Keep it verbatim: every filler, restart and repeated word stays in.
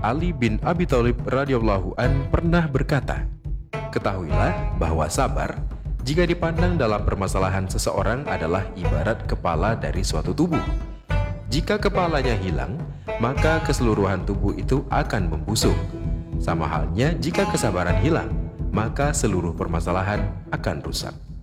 Ali bin Abi Thalib radhiyallahu an pernah berkata, "Ketahuilah bahwa sabar, jika dipandang dalam permasalahan seseorang adalah ibarat kepala dari suatu tubuh. Jika kepalanya hilang, maka keseluruhan tubuh itu akan membusuk. Sama halnya jika kesabaran hilang, maka seluruh permasalahan akan rusak."